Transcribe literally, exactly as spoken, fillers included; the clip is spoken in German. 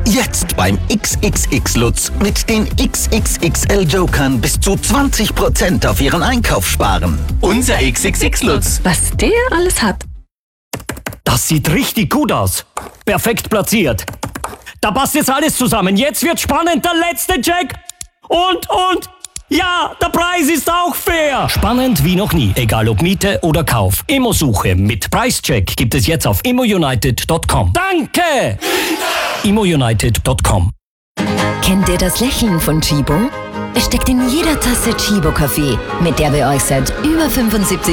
Jetzt beim X X X Lutz mit den X X X L Jokern bis zu zwanzig Prozent auf Ihren Einkauf sparen. Unser X X X Lutz. Was der alles hat. Das sieht richtig gut aus. Perfekt platziert. Da passt jetzt alles zusammen. Jetzt wird spannend, der letzte Check. Und, und, ja, der Preis ist auch fair. Spannend wie noch nie, egal ob Miete oder Kauf. Immosuche mit Preischeck gibt es jetzt auf immounited Punkt com. Danke! immounited Punkt com. Kennt ihr das Lächeln von Chibo? Es steckt in jeder Tasse Chibo Kaffee, mit der wir euch seit über fünfundsiebzig